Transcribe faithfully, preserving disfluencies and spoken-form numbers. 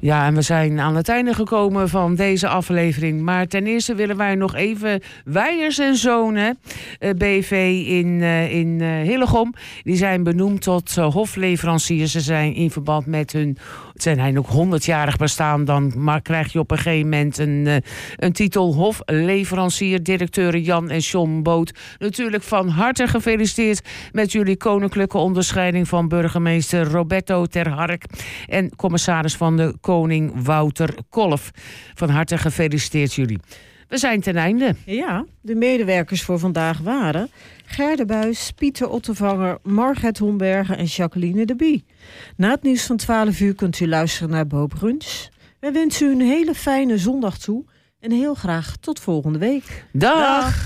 Ja, en we zijn aan het einde gekomen van deze aflevering. Maar ten eerste willen wij nog even Weijers en Zonen, uh, B V in, uh, in uh, Hillegom. Die zijn benoemd tot uh, hofleveranciers. Ze zijn in verband met hun, het zijn ook honderdjarig bestaan. Dan maar krijg je op een gegeven moment een, uh, een titel hofleverancier. Directeuren Jan en John Boot. Natuurlijk van harte gefeliciteerd met jullie koninklijke onderscheiding van burgemeester Roberto ter Hark en commissaris van de Koning Wouter Kolff. Van harte gefeliciteerd jullie. We zijn ten einde. Ja, de medewerkers voor vandaag waren Ger Buis, Pieter Ottevanger, Margret Hombergen en Jacqueline de Bie. Na het nieuws van twaalf uur kunt u luisteren naar Bo Brunch. Wij wensen u een hele fijne zondag toe en heel graag tot volgende week. Dag! Dag.